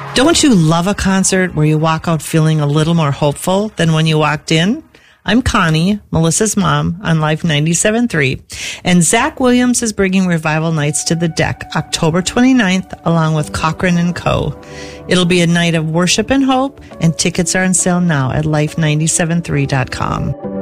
Don't you love a concert where you walk out feeling a little more hopeful than when you walked in? I'm Connie, Melissa's mom, on Life 97.3, and Zach Williams is bringing Revival Nights to the deck October 29th, along with Cochran & Co. It'll be a night of worship and hope, and tickets are on sale now at life973.com.